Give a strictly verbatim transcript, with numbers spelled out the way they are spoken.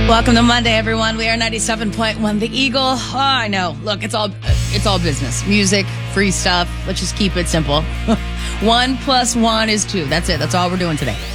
Welcome to Monday, everyone. We are ninety-seven point one The Eagle. Oh, I know. Look, it's all it's all business. Music, free stuff. Let's just keep it simple. One plus one is two. That's it. That's all we're doing today.